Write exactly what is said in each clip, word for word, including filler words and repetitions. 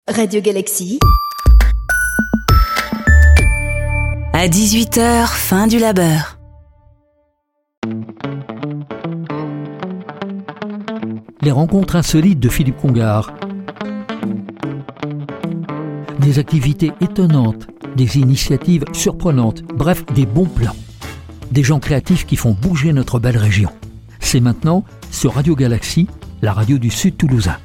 Radio Galaxie. À dix-huit heures, fin du labeur. Les rencontres insolites de Philippe Congar. Des activités étonnantes, des initiatives surprenantes, bref, des bons plans. Des gens créatifs qui font bouger notre belle région. C'est maintenant sur Radio Galaxie, la radio du Sud toulousain.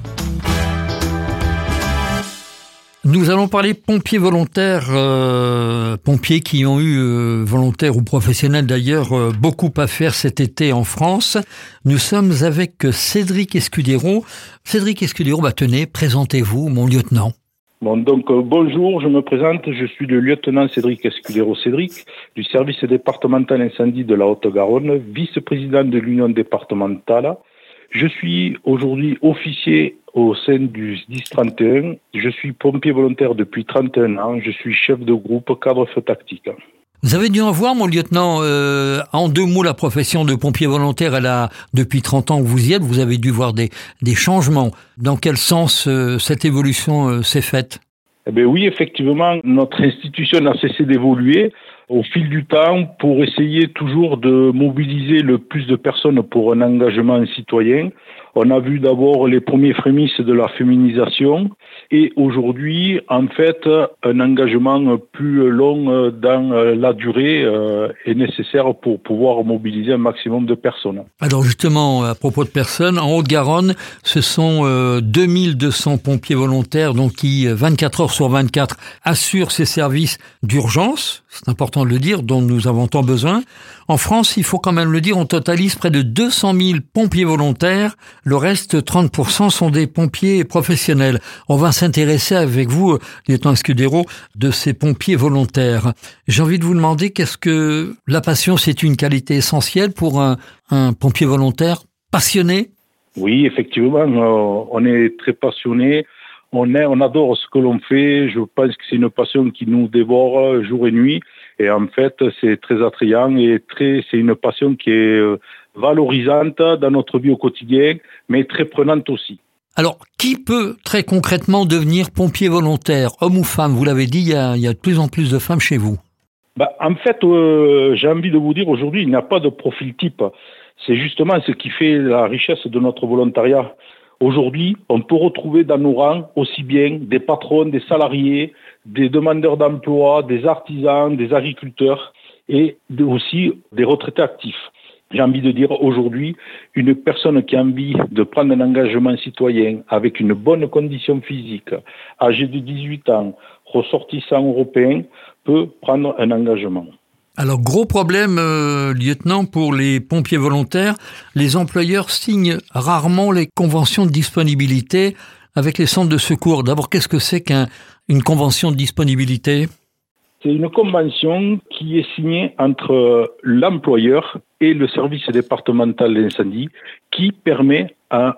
Nous allons parler pompiers volontaires, euh, pompiers qui ont eu, euh, volontaires ou professionnels d'ailleurs, euh, beaucoup à faire cet été en France. Nous sommes avec Cédric Escudero. Cédric Escudero, bah tenez, présentez-vous, mon lieutenant. Bon, donc euh, bonjour, je me présente, je suis le lieutenant Cédric Escudero Cédric, du service départemental incendie de la Haute-Garonne, vice-président de l'Union départementale. Je suis aujourd'hui officier au sein du S D I S trente et un. Je suis pompier volontaire depuis trente et un ans. Je suis chef de groupe cadre feu tactique. Vous avez dû en voir, mon lieutenant, euh, en deux mots, la profession de pompier volontaire, elle a, depuis trente ans que vous y êtes, vous avez dû voir des, des changements. Dans quel sens euh, cette évolution euh, s'est faite ? Eh bien oui, effectivement, notre institution n'a cessé d'évoluer au fil du temps pour essayer toujours de mobiliser le plus de personnes pour un engagement citoyen. On a vu d'abord les premiers prémices de la féminisation et aujourd'hui, en fait, un engagement plus long dans la durée est nécessaire pour pouvoir mobiliser un maximum de personnes. Alors justement, à propos de personnes, en Haute-Garonne, ce sont euh, deux mille deux cents pompiers volontaires donc qui, vingt-quatre heures sur vingt-quatre, assurent ces services d'urgence, c'est important de le dire, dont nous avons tant besoin. En France, il faut quand même le dire, on totalise près de deux cent mille pompiers volontaires. Le reste, trente pour cent, sont des pompiers professionnels. On va s'intéresser avec vous, lieutenant Escudero, de ces pompiers volontaires. J'ai envie de vous demander, qu'est-ce que la passion, c'est une qualité essentielle pour un, un pompier volontaire passionné ? Oui, effectivement, euh, on est très passionné. On, est, on adore ce que l'on fait. Je pense que c'est une passion qui nous dévore jour et nuit. Et en fait, c'est très attrayant et très, c'est une passion qui est valorisante dans notre vie au quotidien, mais très prenante aussi. Alors, qui peut très concrètement devenir pompier volontaire, homme ou femme ? Vous l'avez dit, il y a, il y a de plus en plus de femmes chez vous. Bah, en fait, euh, j'ai envie de vous dire aujourd'hui, il n'y a pas de profil type. C'est justement ce qui fait la richesse de notre volontariat. Aujourd'hui, on peut retrouver dans nos rangs aussi bien des patrons, des salariés, des demandeurs d'emploi, des artisans, des agriculteurs et aussi des retraités actifs. J'ai envie de dire aujourd'hui, une personne qui a envie de prendre un engagement citoyen avec une bonne condition physique, âgée de dix-huit ans, ressortissant européen, peut prendre un engagement. Alors, gros problème, euh, lieutenant, pour les pompiers volontaires, les employeurs signent rarement les conventions de disponibilité avec les centres de secours. D'abord, qu'est-ce que c'est qu'une convention de disponibilité ? C'est une convention qui est signée entre l'employeur et le service départemental d'incendie qui permet à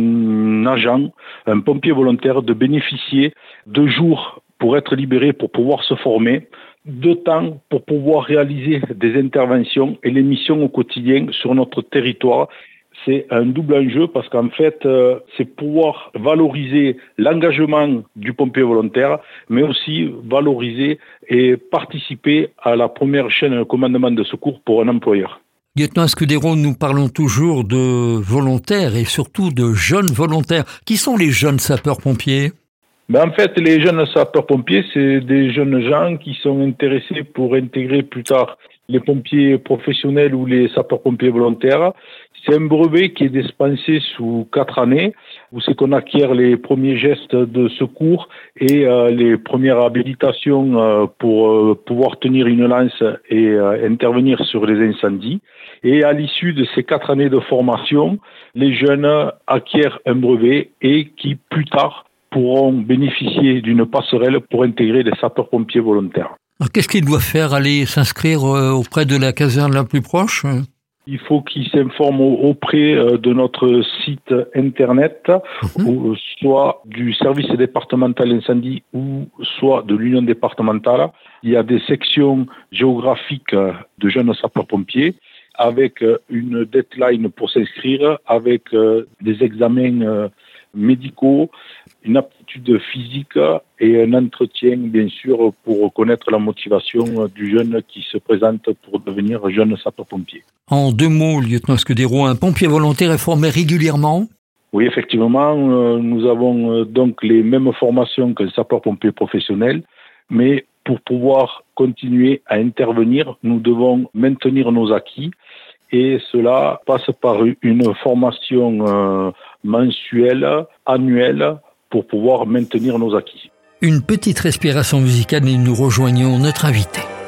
un agent, un pompier volontaire, de bénéficier de jours pour être libéré, pour pouvoir se former, de temps pour pouvoir réaliser des interventions et les missions au quotidien sur notre territoire. C'est un double enjeu parce qu'en fait, euh, c'est pouvoir valoriser l'engagement du pompier volontaire, mais aussi valoriser et participer à la première chaîne de commandement de secours pour un employeur. Lieutenant Escudero, nous parlons toujours de volontaires et surtout de jeunes volontaires. Qui sont les jeunes sapeurs-pompiers ? Ben en fait, les jeunes sapeurs-pompiers, c'est des jeunes gens qui sont intéressés pour intégrer plus tard les pompiers professionnels ou les sapeurs-pompiers volontaires. C'est un brevet qui est dispensé sous quatre années, où c'est qu'on acquiert les premiers gestes de secours et euh, les premières habilitations euh, pour euh, pouvoir tenir une lance et euh, intervenir sur les incendies. Et à l'issue de ces quatre années de formation, les jeunes acquièrent un brevet et qui, plus tard, pourront bénéficier d'une passerelle pour intégrer les sapeurs-pompiers volontaires. Alors, qu'est-ce qu'ils doivent faire ? Aller s'inscrire auprès de la caserne la plus proche ? Il faut qu'ils s'informent auprès de notre site internet, mmh. ou soit du service départemental d'incendie ou soit de l'union départementale. Il y a des sections géographiques de jeunes sapeurs-pompiers avec une deadline pour s'inscrire, avec des examens médicaux, une aptitude physique et un entretien, bien sûr, pour connaître la motivation du jeune qui se présente pour devenir jeune sapeur-pompier. En deux mots, lieutenant Scudero, un pompier volontaire est formé régulièrement ? Oui, effectivement, nous avons donc les mêmes formations qu'un sapeur-pompier professionnel, mais pour pouvoir continuer à intervenir, nous devons maintenir nos acquis et cela passe par une formation euh, mensuelle, annuelle, pour pouvoir maintenir nos acquis. Une petite respiration musicale et nous rejoignons notre invité.